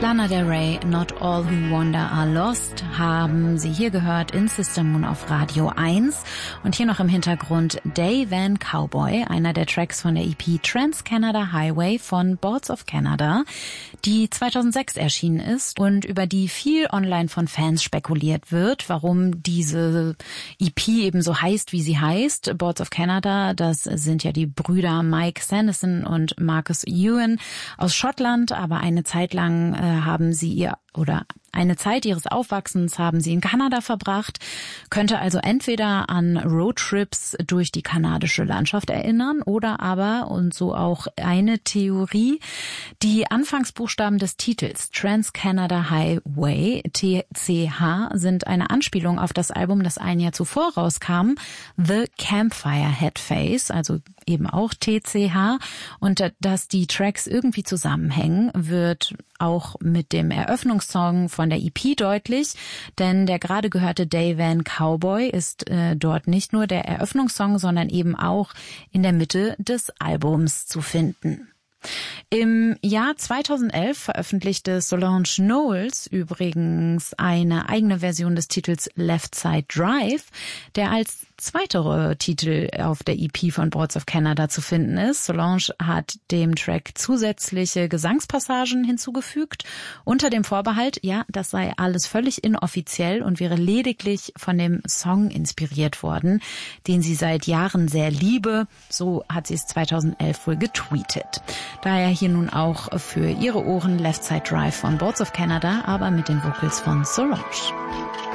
Lana Del Rey, Not All Who Wander Are Lost, haben Sie hier gehört in Sister Moon auf Radio 1. Und hier noch im Hintergrund Day Van Cowboy, einer der Tracks von der EP Trans-Canada Highway von Boards of Canada, die 2006 erschienen ist und über die viel online von Fans spekuliert wird, warum diese EP eben so heißt, wie sie heißt. Boards of Canada, das sind ja die Brüder Mike Sanderson und Marcus Ewan aus Schottland, aber eine Zeit lang eine Zeit ihres Aufwachsens haben sie in Kanada verbracht, könnte also entweder an Roadtrips durch die kanadische Landschaft erinnern oder aber, und so auch eine Theorie, die Anfangsbuchstaben des Titels Trans-Canada Highway, TCH, sind eine Anspielung auf das Album, das ein Jahr zuvor rauskam, The Campfire Headface, also eben auch TCH, und dass die Tracks irgendwie zusammenhängen, wird auch mit dem Eröffnungssong von der EP deutlich, denn der gerade gehörte Day Van Cowboy ist dort nicht nur der Eröffnungssong, sondern eben auch in der Mitte des Albums zu finden. Im Jahr 2011 veröffentlichte Solange Knowles übrigens eine eigene Version des Titels Left Side Drive, der als zweiter Titel auf der EP von Boards of Canada zu finden ist. Solange hat dem Track zusätzliche Gesangspassagen hinzugefügt, unter dem Vorbehalt, ja, das sei alles völlig inoffiziell und wäre lediglich von dem Song inspiriert worden, den sie seit Jahren sehr liebe. So hat sie es 2011 wohl getweetet. Daher hier nun auch für Ihre Ohren Left Side Drive von Boards of Canada, aber mit den Vocals von Solange.